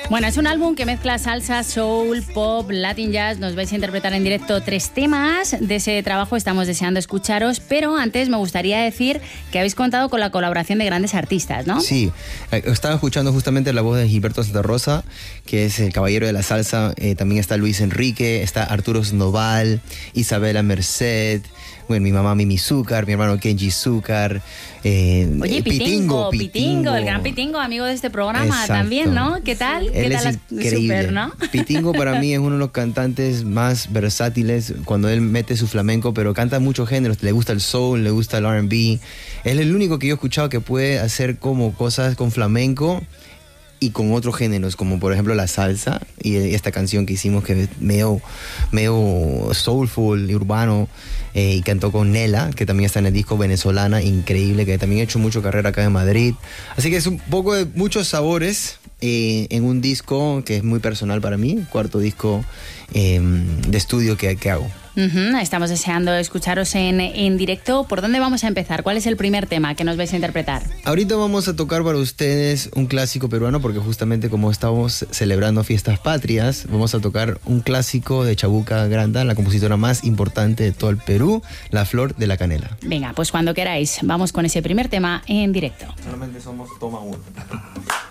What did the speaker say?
Bueno, es un álbum que mezcla salsa, soul, pop, latin jazz. Nos vais a interpretar en directo 3 temas. De ese trabajo estamos deseando escucharos, pero antes me gustaría decir que habéis contado con la colaboración de grandes artistas, ¿no? Sí, estaba escuchando justamente la voz de Gilberto Santa Rosa, que es el caballero de la salsa. También está Luis Enrique, está Arturo Sandoval, Isabela Merced, bueno, mi mamá Mimi Zúcar, mi hermano Kenji Zúcar. Oye, Pitingo, el gran Pitingo, amigo de este programa. Exacto. También, ¿no? ¿Qué tal? Él ¿Qué tal? es increíble. Super, ¿no? Pitingo para mí es uno de los cantantes más versátiles cuando él mete su flamenco, pero canta muchos géneros. Le gusta el soul, le gusta el R&B. Él es el único que yo he escuchado que puede hacer como cosas con flamenco y con otros géneros, como por ejemplo la salsa y esta canción que hicimos que es medio soulful y urbano, y cantó con Nela, que también está en el disco, venezolana, increíble, que también ha hecho mucho carrera acá en Madrid. Así que es un poco de muchos sabores en un disco que es muy personal para mí, 4º disco de estudio que hago. Estamos deseando escucharos en directo. ¿Por dónde vamos a empezar? ¿Cuál es el primer tema que nos vais a interpretar? Ahorita vamos a tocar para ustedes un clásico peruano, porque justamente como estamos celebrando fiestas patrias, vamos a tocar un clásico de Chabuca Granda, la compositora más importante de todo el Perú, La Flor de la Canela. Venga, pues cuando queráis, vamos con ese primer tema en directo. Solamente somos toma 1.